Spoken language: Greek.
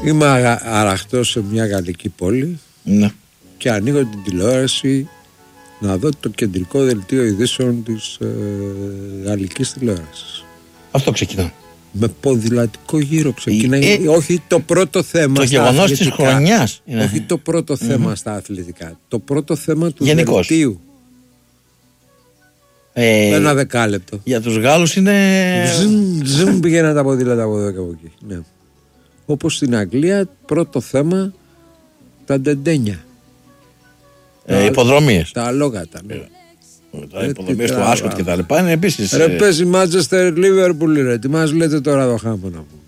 Είμαι αραχτός σε μια γαλλική πόλη. Ναι. Και ανοίγω την τηλεόραση να δω το κεντρικό δελτίο ειδήσεων της γαλλικής τηλεόρασης. Αυτό ξεκινά. Με ποδηλατικό γύρο ξεκινάει. Όχι το πρώτο θέμα. Το γεγονός της χρονιάς. Όχι το πρώτο θέμα στα αθλητικά. Το πρώτο θέμα του δελτίου. Ένα δεκάλεπτο. Για τους Γάλλους είναι. Ζουν πηγαίναν τα ποδήλατα από εδώ και από εκεί. Ναι. Όπως στην Αγγλία, πρώτο θέμα τα ντεντένια. Υποδρομίες. Τα αλόγατα. Ναι. Τα υποδομίες του Άσκοτ και τα λοιπά είναι επίσης. Ρε παίζει Manchester Liverpool, ρε. Τι μας λέτε τώρα το χάμω να πούμε.